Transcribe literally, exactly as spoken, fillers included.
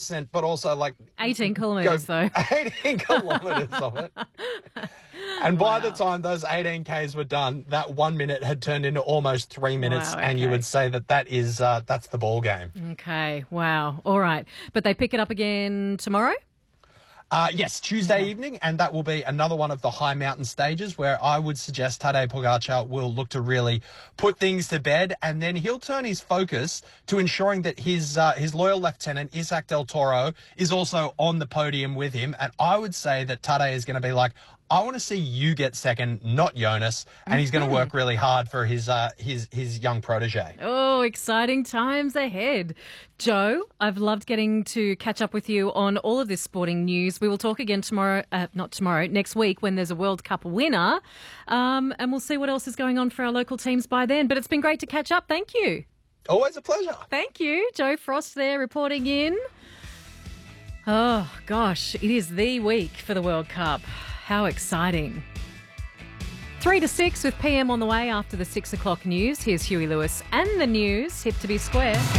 percent, but also like eighteen kilometres though. eighteen kilometres of it. And by wow. the time those eighteen Ks were done, that one minute had turned into almost three minutes, wow, okay. and you would say that that is uh, that's the ball game. Okay, wow. All right. But they pick it up again tomorrow? Uh, yes, Tuesday yeah. evening, and that will be another one of the high mountain stages where I would suggest Tadej Pogacar will look to really put things to bed, and then he'll turn his focus to ensuring that his uh, his loyal lieutenant, Isaac Del Toro, is also on the podium with him. And I would say that Tadej is going to be like, I want to see you get second, not Jonas, and he's going to work really hard for his uh, his his young protege. Oh, exciting times ahead. Joe, I've loved getting to catch up with you on all of this sporting news. We will talk again tomorrow, uh, not tomorrow, next week when there's a World Cup winner, um, and we'll see what else is going on for our local teams by then. But it's been great to catch up. Thank you. Always a pleasure. Thank you. Joe Frost there reporting in. Oh, gosh, it is the week for the World Cup. How exciting. Three to six with P M on the way after the six o'clock news. Here's Huey Lewis and the news. Hip to be square.